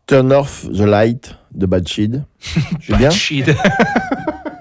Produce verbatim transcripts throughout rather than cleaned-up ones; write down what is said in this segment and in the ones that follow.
Turn Off the Light de Bad Seed. J'ai bien. Bad Seed. Quoi ?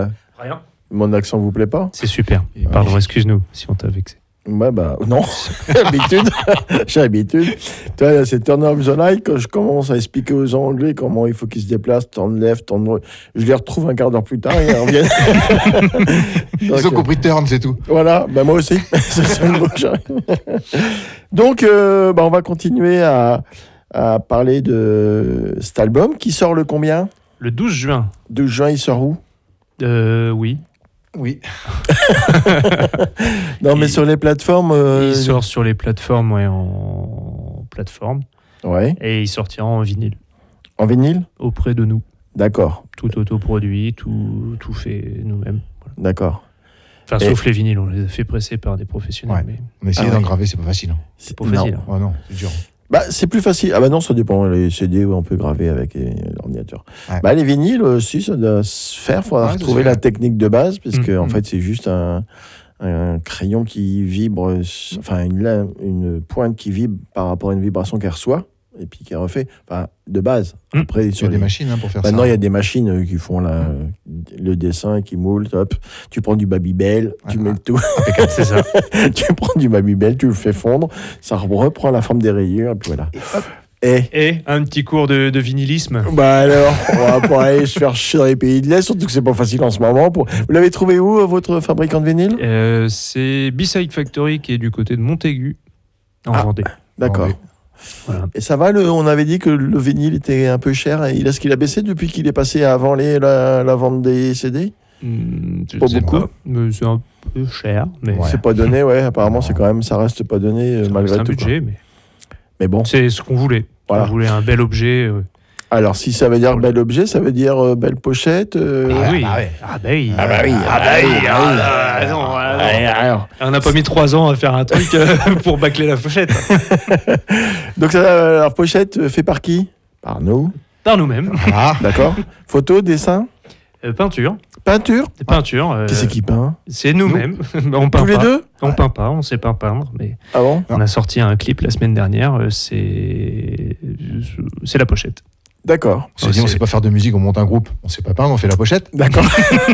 Rien. Mon accent vous plaît pas ? C'est super. Pardon, excuse-nous si on t'a vexé. Ouais, bah, non, j'ai l'habitude. J'ai l'habitude. Tu vois, c'est Turn Off the Light. Quand je commence à expliquer aux Anglais comment il faut qu'ils se déplacent, turn left, turn right, je les retrouve un quart d'heure plus tard et ils reviennent. Donc, Ils ont compris turn, c'est tout. Voilà, bah moi aussi. C'est ça le mot que j'arrive. Donc, euh, bah, on va continuer à, à parler de cet album qui sort le combien ? Le douze juin. douze juin, il sort où ? Euh, oui. Oui. Non, mais il, sur les plateformes. Euh... Il sort sur les plateformes, ouais, en plateforme. Ouais. Et il sortira en vinyle. En vinyle ? Auprès de nous. D'accord. Tout autoproduit, tout, tout fait nous-mêmes. Voilà. D'accord. Enfin, Et... sauf les vinyles, on les a fait presser par des professionnels. Ouais. Mais... On essaye ah, d'en oui. graver, c'est pas facile. Hein. C'est pas facile. Oh non, c'est dur. Bah, c'est plus facile. Ah bah non, ça dépend. Les C D, on peut graver avec l'ordinateur. Ouais. Bah, les vinyles aussi, ça doit se faire. Il faudra Ouais, retrouver la technique de base, parce Mmh, que en mmh. fait, c'est juste un, un crayon qui vibre, enfin une, lame- une pointe qui vibre par rapport à une vibration qu'elle reçoit, et puis qui refait. Enfin, de base. Mmh. Après, Il y sur a des les- machines hein, pour faire Maintenant, ça. il y a des machines euh, qui font la, le dessin, qui moulent, hop. Tu prends du Babybel, tu Ah, mets le tout. C'est ça. Tu prends du Babybel, tu le fais fondre, ça reprend la forme des rayures, et puis voilà. Et, Et un petit cours de, de vinylisme. bah alors, on va pas aller se faire chier dans les pays de l'Est, surtout que c'est pas facile en ce moment. Pour... Vous l'avez trouvé où, euh, votre fabricant de vinyle ? Euh, c'est B-Side Factory qui est du côté de Montaigu, en Ah. Vendée. D'accord. Vendée. Voilà. Et ça va, le, on avait dit que le vinyle était un peu cher. Et est-ce qu'il a baissé depuis qu'il est passé avant les, la, la vente des C D ? Hmm, je Pas sais beaucoup. pas, mais c'est un peu cher. Mais Ouais. C'est pas donné, ouais. Apparemment, c'est quand même, ça reste pas donné euh, c'est malgré un tout. budget, mais quoi. Mais bon. c'est ce qu'on voulait. Voilà. On voulait un bel objet. euh. Alors, si ça veut dire bel objet, ça veut dire euh, belle pochette. euh, Ah, oui. bah ouais. Ah bah oui. Ah bah oui. Ah bah oui. Ah bah, non, ah, non. Ouais, alors. On n'a pas mis trois ans à faire un truc euh, pour bâcler la pochette. Donc, ça, euh, alors, pochette euh, fait par qui ? Par nous. Par nous-mêmes. Ah, D'accord. Photo, dessin, Euh, peinture. peinture. Peinture. euh, Qui c'est qui peint ? C'est nous-mêmes. On peint Tous les pas. deux ? On peint pas, on sait pas peindre, mais Ah bon ? on a sorti un clip la semaine dernière. euh, C'est c'est la pochette. D'accord. on s'est dit, on sait pas faire de musique, on monte un groupe. On sait pas peindre, on fait la pochette. D'accord.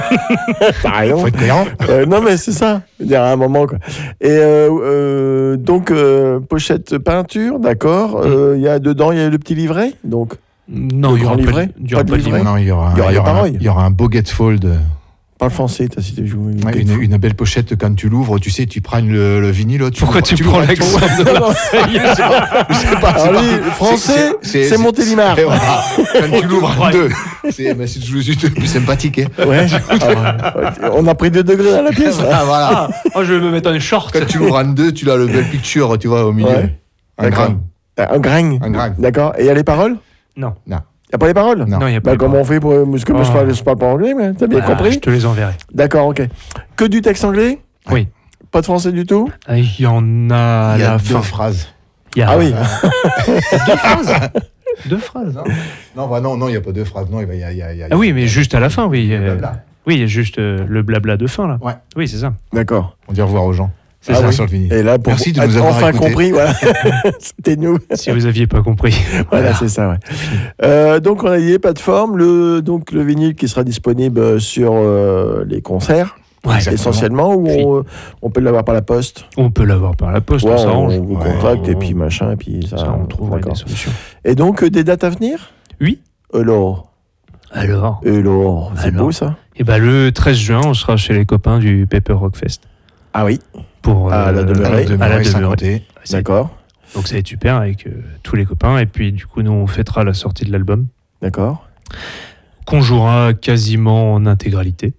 T'as raison. Faut être cohérent. Euh, non, mais c'est ça. Je veux dire, à un moment, quoi. Et euh, euh, donc, euh, pochette peinture, d'accord. Euh, Il y a dedans, il y a le petit livret. Donc, Non, Le il y grand aura pas, livret il y aura Pas de pas de livret livret. Non, il y aura, Il y aura il y les aura un, paroles. il y aura un beau gatefold. parle français, t'as cité joué. Ouais, une, une belle pochette quand tu l'ouvres, tu sais, tu prends le, le vinyle. Tu Pourquoi l'ouvres- tu prends l'ouvres- l'accent de Marseille? Je sais pas, je sais pas, c'est Alors pas- lui, français, c'est- c'est Montélimar. Et voilà. Quand tu l'ouvres en deux, c'est bah, c'est toujours juste plus sympathique. Hein. Ouais. Ah, on a pris deux degrés dans la pièce. Voilà, voilà. Ah, oh, je vais me mettre un short. Quand tu l'ouvres en deux, tu as le bel picture, tu vois, au milieu. Ouais. Un D'accord. grain. Un grain. Un grain. D'accord. Et il y a les paroles? Non. Non. Il n'y a pas les paroles? Non. Non, il y a pas Bah, les comment paroles. on fait pour. Parce que moi, je Oh. parle, je parle pas anglais, mais t'as bien Voilà, compris? Je te les enverrai. D'accord, ok. Que du texte anglais? Oui. Pas de français du tout? Ah, il y en a à Il y a la deux fin. phrases. Il y a Ah oui. deux phrases. Deux phrases. Non, non, bah non, non, il n'y a pas deux phrases. Non, il y a, il y a, il y a- Ah oui, mais juste à la fin, oui. euh, Blabla. Oui, il y a juste euh, le blabla de fin, là. Ouais. Oui, c'est ça. D'accord. On dit au revoir aux gens. C'est Ah ça. oui. Sur le vinyle. Et là, pour Merci de être nous avoir enfin écoutés. compris, voilà. C'était nous. Si vous aviez pas compris. Voilà, c'est ça, ouais. Euh, donc, on a dit pas de forme. Le, donc, le vinyle qui sera disponible sur euh, les concerts, Ouais, Exactement. essentiellement, ou Puis- on, on peut l'avoir par la poste? On peut l'avoir par la poste, Ouais, on s'arrange. on vous Ouais. contacte, et puis machin, et puis ça. Ça, on trouvera d'accord. des solutions. Et donc, euh, des dates à venir? Oui. Alors, Alors, alors, c'est Alors. beau, ça? et ben le treize juin, on sera chez les copains du Paper Rock Fest. Ah oui, Pour, À la euh, demeurée. À la à la demeurée, demeurée. Saint-Côté. C'est- d'accord, Donc ça va être super avec euh, tous les copains. Et puis du coup, nous, on fêtera la sortie de l'album, d'accord. qu'on jouera quasiment en intégralité.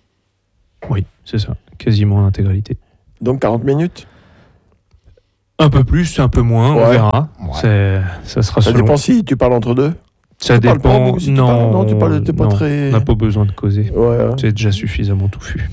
Oui, c'est ça, quasiment en intégralité. Donc, quarante minutes? Un peu plus, un peu moins, on Ouais. verra. Ouais. C'est- Ça sera Ça selon. dépend si tu parles entre deux. Ça Tu parles pas, dépend. ou si tu non, parles- non, tu parles- t'es pas non, très- on n'a pas besoin de causer. Ouais, hein. C'est déjà suffisamment touffu.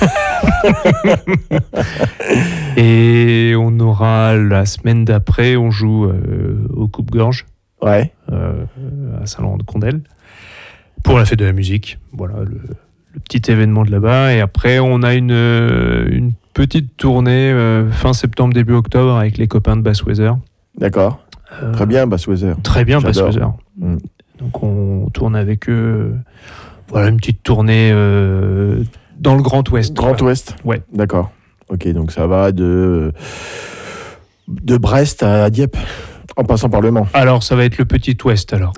Et on aura la semaine d'après, on joue euh, au Coupe-Gorge ouais. euh, à Saint-Laurent-de-Condel pour la fête de la musique. Voilà le, le petit événement de là-bas. Et après, on a une, euh, une petite tournée euh, fin septembre, début octobre avec les copains de Bass Weather D'accord. Euh, Très bien, Bass Weather. Très bien, Bass J'adore. Weather. Mm. Donc on tourne avec eux. Voilà, une petite tournée euh, dans le Grand Ouest. Grand quoi. Ouest. Ouais. D'accord. Ok, donc ça va de, de Brest à Dieppe, en passant par Le Mans. Alors, ça va être le Petit Ouest, alors.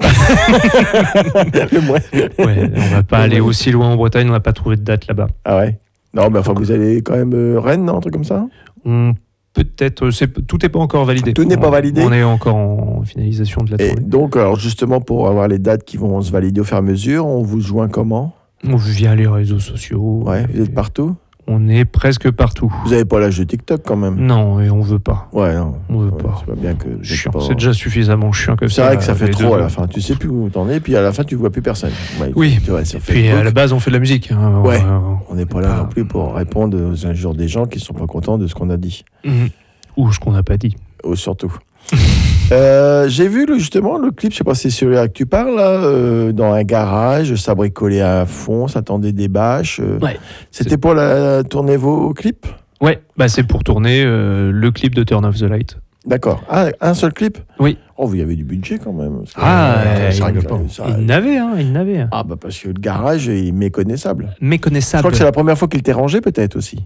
Le moins. Ouais, on va pas aller aussi loin en Bretagne, on n'a pas trouvé de date là-bas. Ah ouais. Non, mais enfin, vous allez quand même euh, Rennes, non, un truc comme ça. On peut-être, c'est, tout n'est pas encore validé. Tout n'est pas On- validé. On est encore en finalisation de la Et tournée. donc, alors justement, pour avoir les dates qui vont se valider au fur et à mesure, on vous joint comment? On via les réseaux sociaux. Ouais, vous êtes Et partout. On est presque partout. Vous n'avez pas l'âge de TikTok quand même. Non, et on veut pas. Ouais, non. On veut Ouais, pas. c'est pas bien que. vous êtes Chiant. pas- C'est déjà suffisamment chiant comme C'est ça. vrai que ça fait les trop deux à la ans. fin. Tu sais plus où t'en es, puis à la fin tu vois plus personne. Ouais, Oui. tu vois, sur Puis Facebook, à la base, on fait de la musique. hein. Ouais. Euh, on n'est pas là Ah. non plus pour répondre aux injures des gens qui sont pas contents de ce qu'on a dit. mhm. Ou ce qu'on n'a pas dit. Oh, surtout. Euh, j'ai vu le- justement le clip, je sais pas si c'est celui-là que tu parles, là, euh, dans un garage, ça bricolait à fond, ça tendait des bâches. euh. Ouais. C'était pour la tourner vos clips? Ouais, bah c'est pour tourner euh, le clip de Turn Off the Light. D'accord. Ah, un seul clip? Oui. Oh, vous y avez du budget quand même. parce que- Ah, euh, euh, ça il- règle pas. Ça- Il n'avait, hein, il n'avait. Ah, bah parce que le garage est méconnaissable. Je Méconnaissable. crois que c'est la première fois qu'il t'est rangé, peut-être aussi.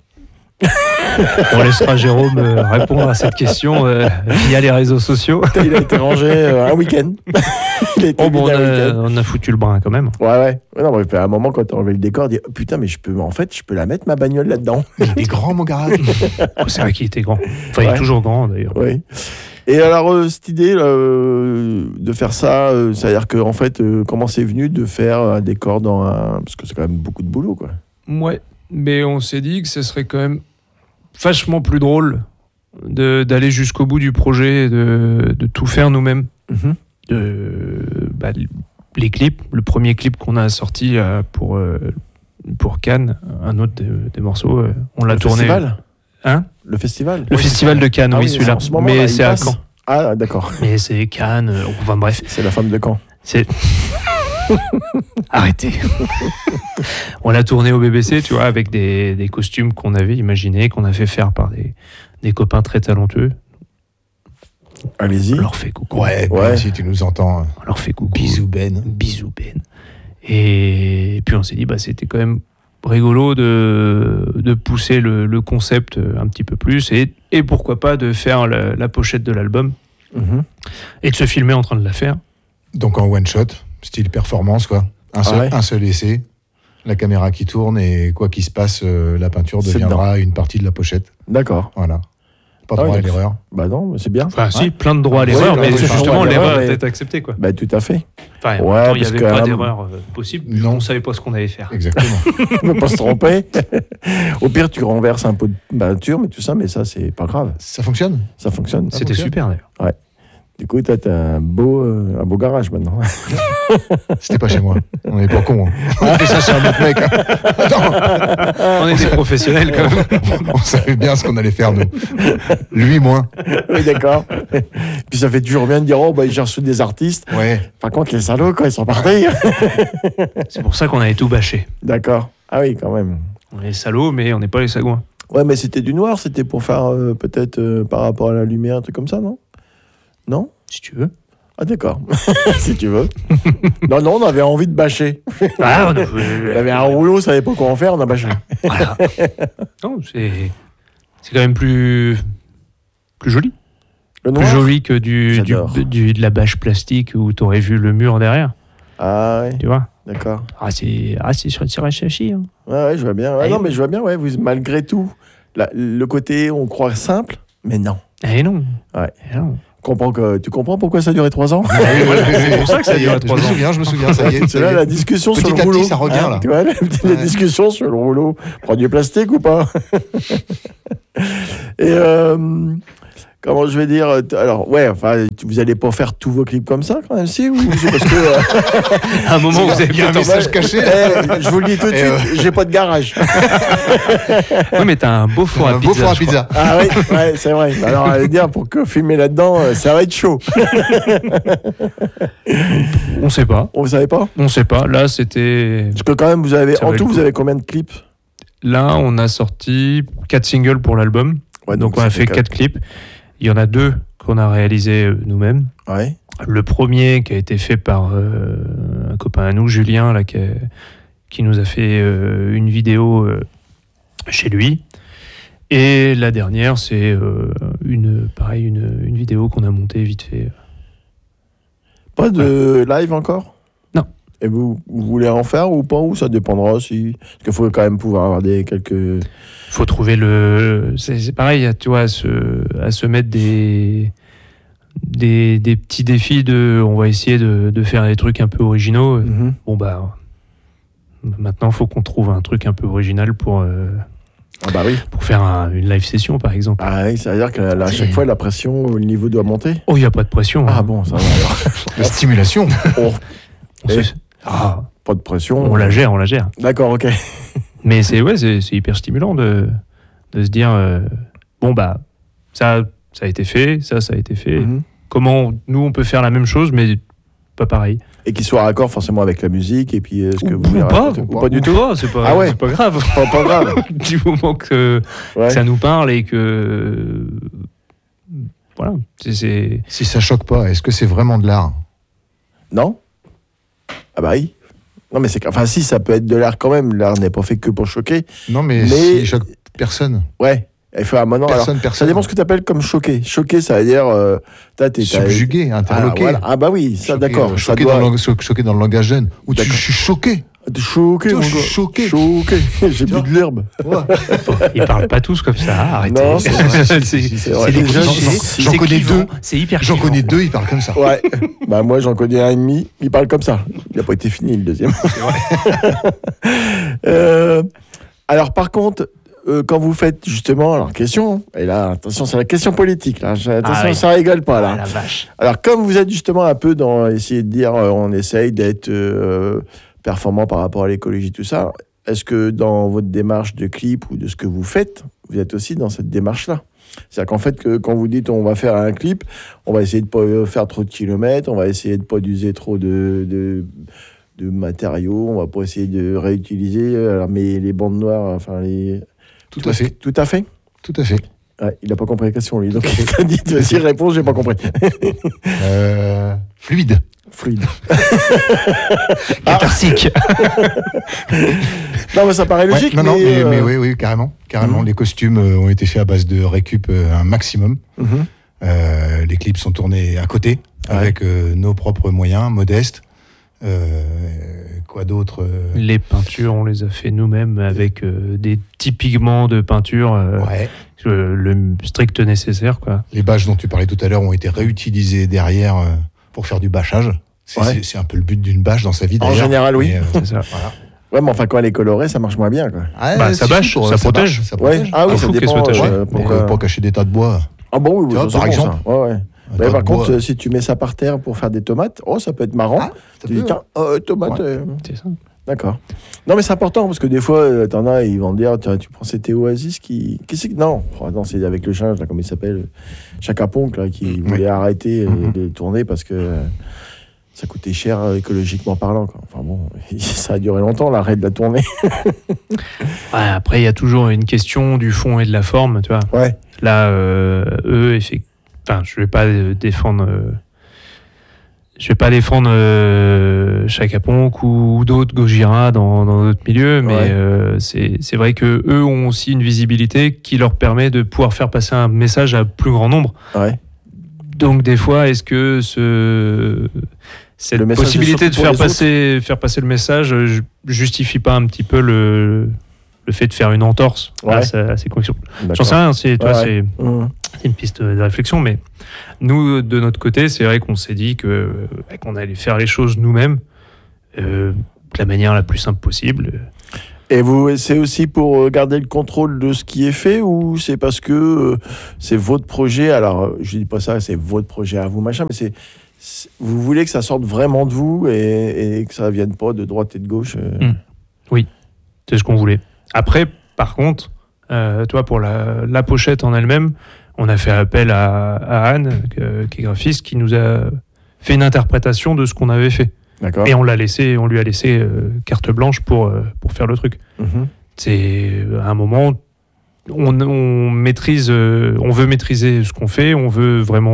On laissera Jérôme euh, répondre à cette question euh, via les réseaux sociaux. Il a été rangé euh, un week-end. Il a été Oh, bon, on, vidé un a, week-end. on a foutu le brin quand même. Ouais, ouais. Ouais, non, mais à un moment, quand t'as enlevé le décor, dit putain, mais je peux, en fait, je peux la mettre ma bagnole là-dedans. Il est grand, mon garage. Oh, c'est vrai qu'il était grand. Enfin, il Ouais. est toujours grand d'ailleurs. Oui. Et alors, euh, cette idée là, euh, de faire ça, euh, c'est-à-dire que, en fait, euh, comment c'est venu de faire un décor dans un. Parce que c'est quand même beaucoup de boulot, quoi. Ouais, mais on s'est dit que ce serait quand même vachement plus drôle de, d'aller jusqu'au bout du projet, et de, de tout faire nous-mêmes. De, bah, les clips, le premier clip qu'on a sorti euh, pour, euh, pour Cannes, un autre des, des morceaux, euh, on l'a Le tourné. festival Hein Le festival Le festival de Cannes, Ah oui, oui, celui-là. en ce moment, là, Mais il c'est à passe. Caen. Ah, d'accord. Mais c'est Cannes, euh, enfin bref. C'est la femme de Caen. C'est. Arrêtez. On l'a tourné au B B C, tu vois, avec des, des costumes qu'on avait imaginés, qu'on a fait faire par des, des copains très talentueux. Allez-y. On leur fait coucou. Ouais, Ouais. Ben, si tu nous entends. On leur fait coucou. Bisous, Ben. Bisous, Ben. Et puis on s'est dit, bah, c'était quand même rigolo de, de pousser le, le concept un petit peu plus et, et pourquoi pas de faire la, la pochette de l'album Mhm. et de se filmer en train de la faire. Donc en one shot, style performance, quoi. Un seul, Ah ouais. un seul essai, la caméra qui tourne et quoi qu'il se passe, euh, la peinture C'est deviendra une partie de la pochette. D'accord. Voilà. Pas Ah droit oui, à l'erreur. Bah non, mais c'est bien. Enfin, si, Ouais. plein de droits à Oui, l'erreur, oui, mais oui, justement, droit à l'erreur, l'erreur mais- est peut-être acceptée, quoi. Bah tout à fait. Enfin, en Ouais, même temps, il n'y parce avait que, pas euh, d'erreur euh, possible. non. On ne savait pas ce qu'on allait faire. Exactement. On ne peut pas se tromper. Au pire, tu renverses un pot de peinture, mais tout ça, mais ça, c'est pas grave. Ça fonctionne. Ça fonctionne. Ça C'était fonctionne. super, d'ailleurs. Du coup, toi, t'as un beau, euh, un beau garage maintenant. C'était pas chez moi. On n'est pas con. Hein. On a fait ça chez un autre mec. hein. Attends. On était professionnels, quand même. On savait bien ce qu'on allait faire, nous. Lui, moins. Oui, d'accord. Puis ça fait toujours bien de dire, oh, bah, j'ai reçu des artistes. Ouais. Par contre, les salauds, quand ils sont partis. C'est pour ça qu'on avait tout bâché. D'accord. Ah oui, quand même. On est salauds, mais on n'est pas les sagouins. Ouais, mais c'était du noir, c'était pour faire euh, peut-être euh, par rapport à la lumière, un truc comme ça, non? Non? Si tu veux. Ah, d'accord. Si tu veux. Non, non, on avait envie de bâcher. Ah, on a- On avait un rouleau, on savait pas quoi en faire, on a bâché. Voilà. Non, c'est... c'est quand même plus... plus joli. Le Plus noir? joli que du, du, J'adore. du- de la bâche plastique où tu aurais vu le mur derrière. Ah, ouais, Tu vois? d'accord. Ah, c'est, ah, c'est, c'est réfléchi. Hein. Ouais, ouais, je vois bien. Ouais, Ah, non, oui. mais je vois bien, ouais, vous, malgré tout, la- le côté, on croit simple, mais non. Eh non. Ouais. Eh non. Comprends que, tu comprends pourquoi ça a duré trois ans? C'est pour ça que ça y est, dure Je trois me ans. souviens, je me souviens, ça y est. C'est là la discussion Petit sur le à petit, rouleau. ça revient, là. Tu vois, la, la Ouais. discussion sur le rouleau. Prends du plastique ou pas? Et euh, comment je vais dire? t- Alors, ouais, enfin, tu- vous allez pas faire tous vos clips comme ça, quand même, si? Ou c'est parce que. euh, À un moment, vous avez Il y a un peut-être- message caché. eh, je vous le dis tout de Et, suite, j'ai pas de garage. Oui, mais t'as un beau four à Un pizza. beau four à je crois. pizza. Ah oui, ouais, c'est vrai. Alors, allez dire, pour que filmer là-dedans, euh, ça va être chaud. On sait pas. On ne savait pas? On sait pas. Là, c'était. Parce que quand même, vous avez, Ça en va tout, le vous coup. avez combien de clips? Là, on a sorti quatre singles pour l'album. Ouais, donc, on ça a fait quatre. quatre clips. Il y en a deux qui qu'on a réalisés euh, nous-mêmes. Ouais. Le premier qui a été fait par euh, un copain à nous, Julien, là, qui, a, qui nous a fait euh, une vidéo euh, chez lui. Et la dernière, c'est euh, une, pareil, une, une vidéo qu'on a montée vite fait. Pas de ouais. live encore ? Non. Et vous, vous voulez en faire ou pas ? Ou ça dépendra si... Parce qu'il faut quand même pouvoir avoir des quelques... Faut trouver le... C'est, c'est pareil, tu vois, à se, à se mettre des... Des, des petits défis de... On va essayer de, de faire des trucs un peu originaux. Mm-hmm. Bon, bah... Maintenant, il faut qu'on trouve un truc un peu original pour... Euh, Ah bah oui. Pour faire un, une live session, par exemple. Ah oui, ça veut dire qu'à à chaque fois, la pression, le niveau doit monter ? Oh, il n'y a pas de pression. Ah hein. bon, ça va alors. La stimulation. Oh. On Et, se... ah. Pas de pression. On la gère, on la gère. D'accord, ok. Mais c'est, ouais, c'est, c'est hyper stimulant de, de se dire, euh, bon, bah, ça, ça a été fait, ça, ça a été fait. Mm-hmm. Comment, nous, on peut faire la même chose, mais pas pareil. Et qu'il soit raccord forcément avec la musique, et puis est-ce que ou, vous voulez ou pas, ou, ou pas du ou tout pas, c'est pas, ah ouais. c'est pas grave. Pas, pas grave. Du moment que, ouais. que ça nous parle et que... Voilà. C'est, c'est... Si ça choque pas, est-ce que c'est vraiment de l'art ? Non. Ah bah oui. Non mais c'est... Enfin si, ça peut être de l'art quand même. L'art n'est pas fait que pour choquer. Non mais, mais... s'il choque personne. Ouais. Il faut, ah, maintenant, personne, alors, personne. Ça dépend ce que tu appelles comme choqué. Choqué, ça veut dire... Euh, t'as, t'es, subjugué, t'as... interloqué. Ah, voilà. Ah bah oui, ça choqué, d'accord. Euh, choqué, doit... dans le, choqué dans le langage jeune. Ou tu, je suis choqué. Choqué, Toi, je suis choqué. Choqué. J'ai bu de l'herbe. Ouais. Ils parlent pas tous comme ça. Arrêtez. Non, c'est, c'est, c'est, c'est, c'est, c'est des j'en, clichés. J'en connais deux. C'est hyper. J'en connais deux. Ils parlent comme ça. Ouais. Bah moi j'en connais un et demi. Il parle comme ça. Il n'a pas été fini le deuxième. C'est vrai. euh, alors par contre. Euh, quand vous faites justement, alors question, et là attention c'est la question politique là, attention ah oui. Ça rigole pas là. Ah, la vache. Alors comme vous êtes justement un peu dans essayer de dire euh, on essaye d'être euh, performant par rapport à l'écologie tout ça, est-ce que dans votre démarche de clip ou de ce que vous faites, vous êtes aussi dans cette démarche là? C'est-à-dire qu'en fait que quand vous dites on va faire un clip, on va essayer de pas faire trop de kilomètres, on va essayer de pas user trop de, de de matériaux, on va pas essayer de réutiliser alors, mais les bandes noires, enfin les Tout, tout à fait. Tout à fait Tout à fait. Ouais, il n'a pas compris la question, lui. Donc, il t'a dit, vas-y, réponds, j'ai pas compris. euh, fluide. Fluide. Catharsique. Non, mais ça paraît logique. Ouais, non, mais, non, mais, euh... mais oui, oui, carrément. carrément. Mm-hmm. Les costumes euh, ont été faits à base de récup euh, un maximum. Mm-hmm. Euh, les clips sont tournés à côté, ouais. avec euh, nos propres moyens, modestes. Euh, quoi d'autre euh... Les peintures, on les a fait nous-mêmes avec euh, des petits pigments de peinture, euh, ouais. euh, le strict nécessaire, quoi. Les bâches dont tu parlais tout à l'heure ont été réutilisées derrière euh, pour faire du bâchage. C'est, ouais. c'est, c'est un peu le but d'une bâche dans sa vie. En général, oui. Mais, euh, c'est ça. Voilà. Ouais, mais enfin, quand elle est colorée, ça marche moins bien, quoi. Ah, bah, ça bâche, ça, ça protège. Ça protège. Ouais. Ah oui, ah, ça faut dépend. Qu'elle soit euh, pour, euh, pour cacher des tas de bois. Ah bon, oui, oui, tu vois, par bon, exemple. Ça. Ouais, ouais. Mais par contre, bois. Si tu mets ça par terre pour faire des tomates, oh, ça peut être marrant. Ah, tu dis, tiens, oh, tomate. Ouais. Euh... C'est ça. D'accord. Non, mais c'est important parce que des fois, euh, t'en as, ils vont dire, tu, tu prends cet Oasis qui. Qu'est-ce que. Non, oh, non, c'est avec le singe, là, comment il s'appelle Chaka Ponk, là, qui voulait oui. arrêter mm-hmm. de tourner parce que euh, ça coûtait cher euh, écologiquement parlant, quoi. Enfin bon, ça a duré longtemps, l'arrêt de la tournée. Ouais, après, il y a toujours une question du fond et de la forme, tu vois. Ouais. Là, euh, eux, effectivement. Enfin, je vais pas défendre, euh, je vais pas défendre euh, Chaka Ponk ou, ou d'autres Gojira dans, dans d'autres milieux, mais ouais. euh, c'est, c'est vrai que eux ont aussi une visibilité qui leur permet de pouvoir faire passer un message à plus grand nombre. Ouais. Donc des fois, est-ce que ce, cette possibilité de faire passer, faire passer le message justifie pas un petit peu le le fait de faire une entorse ouais. à, à ces convictions. J'en sais rien, c'est, toi, ouais. c'est, mmh. c'est une piste de réflexion, mais nous, de notre côté, c'est vrai qu'on s'est dit que, qu'on allait faire les choses nous-mêmes euh, de la manière la plus simple possible. Et vous, c'est aussi pour garder le contrôle de ce qui est fait ou c'est parce que euh, c'est votre projet, alors je dis pas ça, c'est votre projet à vous, machin, mais c'est, c'est vous voulez que ça sorte vraiment de vous et, et que ça vienne pas de droite et de gauche euh... mmh. Oui, c'est ce qu'on voulait. Après, par contre, euh, toi, pour la, la pochette en elle-même, on a fait appel à, à Anne, que, qui est graphiste, qui nous a fait une interprétation de ce qu'on avait fait. D'accord. Et on l'a laissé, on lui a laissé euh, carte blanche pour, euh, pour faire le truc. Mm-hmm. C'est à un moment, on, on maîtrise, euh, on veut maîtriser ce qu'on fait, on veut vraiment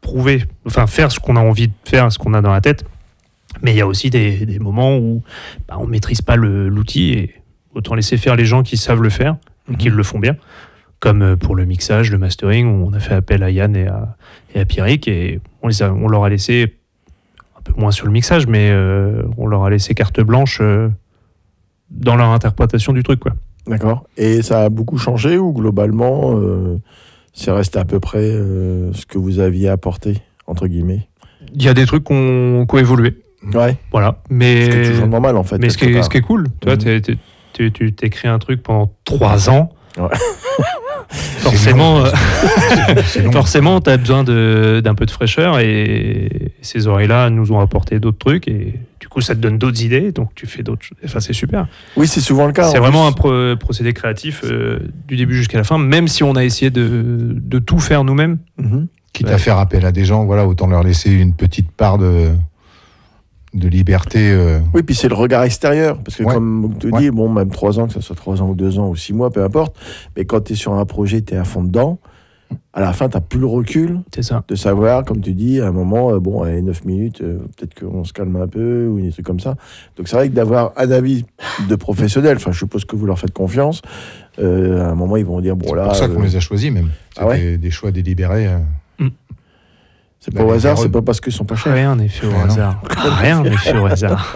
prouver, enfin faire ce qu'on a envie de faire, ce qu'on a dans la tête. Mais il y a aussi des, des moments où bah, on ne maîtrise pas le, l'outil et autant laisser faire les gens qui savent le faire et qui le font bien. Comme pour le mixage, le mastering, où on a fait appel à Yann et à, et à Pierrick et on, les a, on leur a laissé, un peu moins sur le mixage, mais euh, on leur a laissé carte blanche euh, dans leur interprétation du truc, quoi. D'accord. Et ça a beaucoup changé ou globalement, euh, c'est resté à peu près euh, ce que vous aviez apporté, entre guillemets? Il y a des trucs qui ont évolué. Ouais. Voilà. Mais, ce qui est toujours normal, en fait. Mais ce qui est, ce qui est cool, tu vois, mmh. tu tu t'écris un truc pendant trois ans. Ouais. Forcément, euh, forcément, tu as besoin de, d'un peu de fraîcheur et ces oreilles-là nous ont apporté d'autres trucs et du coup, ça te donne d'autres idées, donc tu fais d'autres choses. Enfin, c'est super. Oui, c'est souvent le cas. C'est vraiment plus. un pro- procédé créatif euh, du début jusqu'à la fin, même si on a essayé de, de tout faire nous-mêmes. Mm-hmm. Quitte ouais. à faire appel à des gens, voilà, autant leur laisser une petite part de... de liberté. Euh... Oui, puis c'est le regard extérieur. Parce que ouais. comme tu ouais. dis, bon, même trois ans, que ce soit trois ans ou deux ans ou six mois, peu importe, mais quand tu es sur un projet, tu es à fond dedans, à la fin, tu n'as plus le recul c'est ça. de savoir, comme tu dis, à un moment, euh, bon, à neuf minutes, euh, peut-être qu'on se calme un peu ou des trucs comme ça. Donc c'est vrai que d'avoir un avis de professionnel, enfin, je suppose que vous leur faites confiance, euh, à un moment, ils vont dire, bon c'est là... C'est pour ça euh... qu'on les a choisis, même. C'était ah ouais des choix délibérés. Euh... Mm. C'est pas bah, au hasard, c'est pas parce qu'ils sont pas chers. Rien n'est fait au ah, hasard. Rien n'est fait au hasard.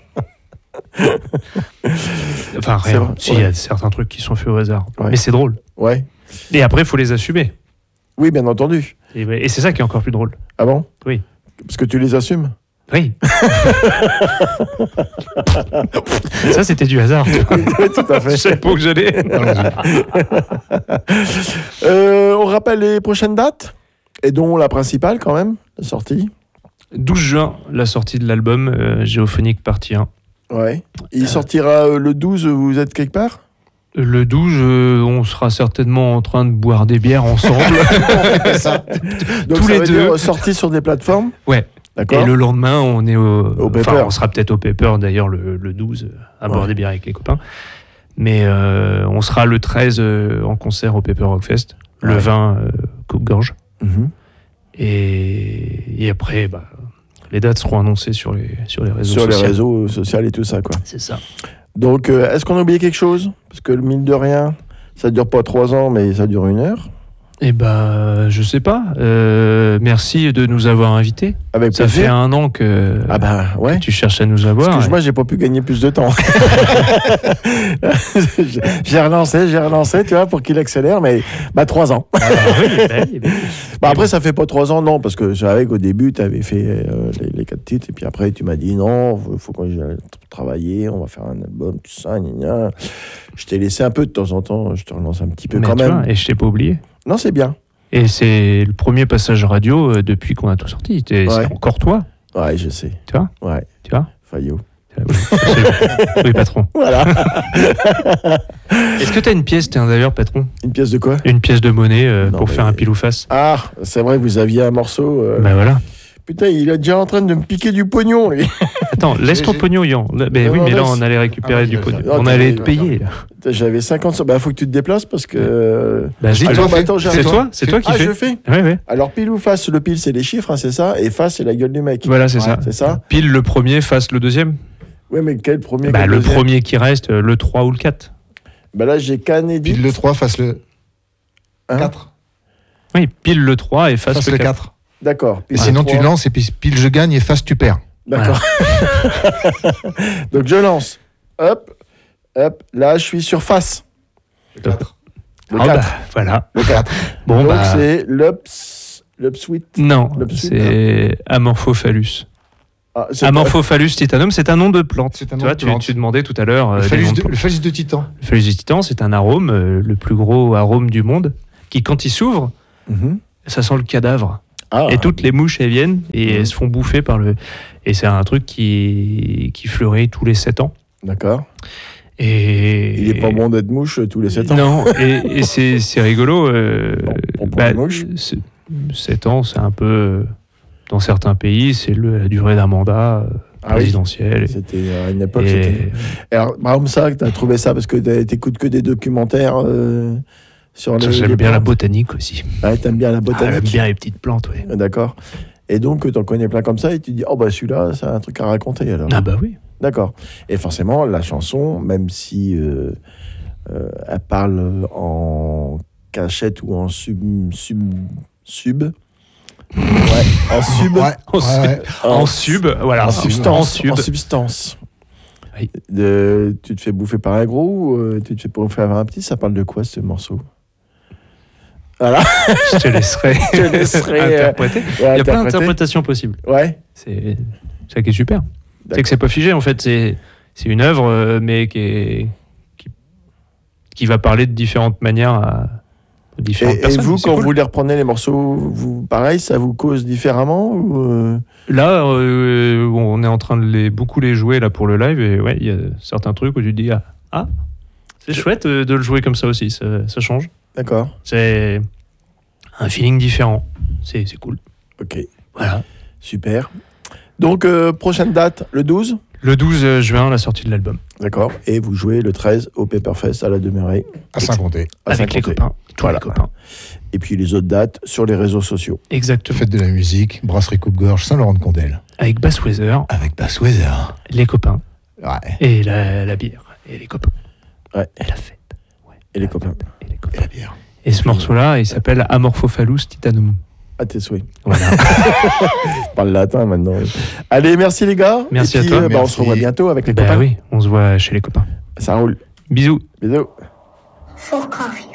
Enfin, rien. Si, il ouais. y a certains trucs qui sont faits au hasard. Ouais. Mais c'est drôle. Ouais. Et après, il faut les assumer. Oui, bien entendu. Et, et c'est ça qui est encore plus drôle. Ah bon ? Oui. Parce que tu les assumes ? Oui. Ça, c'était du hasard. Oui, tout à fait. Je savais pas où j'allais. euh, on rappelle les prochaines dates ? Et dont la principale, quand même, la sortie. douze juin, la sortie de l'album euh, Géophonique partie un. Ouais. Il euh... sortira euh, le douze, vous êtes quelque part ? Le douze, euh, on sera certainement en train de boire des bières ensemble. ça. Donc tous ça les veut deux. Dire sortie sur des plateformes ? Ouais. D'accord. Et le lendemain, on est au, au enfin, on sera peut-être au Pepper, d'ailleurs, le, le douze, à boire ouais. des bières avec les copains. Mais euh, on sera le treize euh, en concert au Pepper Rockfest. Le ouais. vingt, euh, Coupe-Gorge. Mmh. Et, et après, bah, les dates seront annoncées sur les, sur les réseaux sur sociaux. Sur les réseaux sociaux et tout ça, quoi. C'est ça. Donc, euh, est-ce qu'on a oublié quelque chose ? Parce que, mine de rien, ça dure pas trois ans, mais ça dure une heure. Eh ben, je sais pas. Euh, merci de nous avoir invités. Avec ça plaisir. fait un an que, ah ben, ouais. que tu cherches à nous avoir. Excuse-moi, et... j'ai pas pu gagner plus de temps. j'ai relancé, j'ai relancé, tu vois, pour qu'il accélère, mais bah trois ans. Ah, oui, ben, ben, bah, après, bon. Ça fait pas trois ans, non, parce que je savais qu'au début, tu avais fait euh, les, les quatre titres, et puis après, tu m'as dit non, faut, faut qu'on aille travailler, on va faire un album, tout ça, gna, gna. Je t'ai laissé un peu de temps en temps, je te relance un petit peu mais quand même. Vois, et je t'ai pas oublié. Non, c'est bien. Et c'est le premier passage radio euh, depuis qu'on a tout sorti. C'est ouais. encore toi. Ouais, je sais. Tu vois ? Ouais. Tu vois ? Fayot. Oui, patron. Voilà. Est-ce que tu as une pièce, tiens, d'ailleurs, patron ? Une pièce de quoi ? Une pièce de monnaie euh, non, pour mais... faire un pile ou face. Ah, c'est vrai, vous aviez un morceau. Euh... Ben voilà. Putain, il est déjà en train de me piquer du pognon, lui. Attends, laisse j'ai, ton j'ai... pognon, Yann. Ben non, oui, non, mais là, on allait récupérer ah, du pognon. Non, on allait te payer, là. J'avais cinquante... Bah, faut que tu te déplaces parce que... Bah, dis toi, bah, attends, c'est toi, c'est toi qui ah, fais. Ah, je fais ouais, ouais. Alors, pile ou face, le pile, c'est les chiffres, hein, c'est ça. Et face, c'est la gueule du mec. Voilà, c'est ouais, ça. C'est ça. Pile le premier, face le deuxième. Ouais, mais quel premier Bah, quel le deuxième premier qui reste, le trois ou le quatre. Bah là, j'ai Canédit. Pile le trois, face le hein quatre. Oui, pile le trois et face, face le quatre. D'accord. Et sinon, tu lances et puis pile je gagne et face tu perds. D'accord. Voilà. Donc je lance. Hop, hop. Là, je suis sur face. Le quatre. Le oh quatre. Bah, voilà. Le quatre. Bon, donc bah... c'est l'ups, l'upsweet. Non, c'est Amorphophallus. Ah, Amorphophallus titanum, c'est un nom de plante. C'est un nom tu vois, de plante. Tu, tu demandais tout à l'heure. Le, euh, phallus de, le phallus de titan. Le phallus de titan, c'est un arôme, euh, le plus gros arôme du monde, qui, quand il s'ouvre, mm-hmm. ça sent le cadavre. Ah, et toutes les mouches, elles viennent et mmh. elles se font bouffer par le... Et c'est un truc qui, qui fleurit tous les sept ans. D'accord. Et... Il n'est pas bon d'être mouche tous les sept ans. Non, et, et c'est, c'est rigolo. Euh, bon, bah, sept ans, c'est un peu... Dans certains pays, c'est le, la durée d'un mandat ah présidentiel. Oui. C'était à une époque. Et... C'était... Alors, par exemple, ça, tu as trouvé ça parce que tu n'écoutes que des documentaires... Euh... sur Ça, les, J'aime les bien la plantes. botanique aussi. Ouais, t'aimes bien la Ah, botanique. j'aime bien les petites plantes, oui. D'accord. Et donc, t'en connais plein comme ça et tu dis, oh bah celui-là, c'est un truc à raconter alors. Ah bah oui. D'accord. Et forcément, la chanson, même si euh, euh, elle parle en cachette ou en sub. sub. sub. Ouais, en sub. Ouais, En, ouais, sub, ouais. en sub, voilà. En En substance. sub. En substance. Oui. De, tu te fais bouffer par un gros ou euh, tu te fais bouffer par un petit. Ça parle de quoi ce morceau? Voilà. Je te laisserai, Je te laisserai, euh, interpréter. Ouais, Il y a plein interpréter. d'interprétations possibles. Ouais. C'est c'est ça qui est super. C'est D'accord. que c'est pas figé en fait. C'est c'est une œuvre, euh, mais qui, est, qui qui va parler de différentes manières à Et, différentes et personnes. vous, C'est quand cool. vous les reprenez les morceaux, vous, pareil, ça vous cause différemment ou euh, Là, euh, on est en train de les beaucoup les jouer là pour le live et ouais, il y a certains trucs où tu te dis ah, ah c'est chouette euh, de le jouer comme ça aussi. Ça, ça change. D'accord. C'est un feeling différent. C'est c'est cool. Ok. Voilà. Super. Donc, euh, prochaine date, le douze. Le douze juin, la sortie de l'album. D'accord. Et vous jouez le treize au Paperfest à la Demeurée. À Saint-Comté. à Avec les Saint-Comté. copains. Tous Voilà. les copains. Et puis les autres dates sur les réseaux sociaux. Exactement. Fête de la musique, brasserie Coupe-Gorge, Saint-Laurent-de-Condel. Avec Bass Weather, Avec Bass Weather. les copains. Ouais. Et la, la bière. Et les copains. Ouais. Et la fête. Ouais. Et les copains. Et les Et copains. la bière. Et ce morceau-là, il s'appelle Amorphophallus Titanum. À tes souhaits. Voilà. Je parle latin maintenant. Allez, merci les gars. Merci Et à puis, toi. euh, bah, on Merci. se revoit bientôt avec les Bah copains. oui, on se voit chez les copains. Ça roule. Bisous. Bisous. For coffee.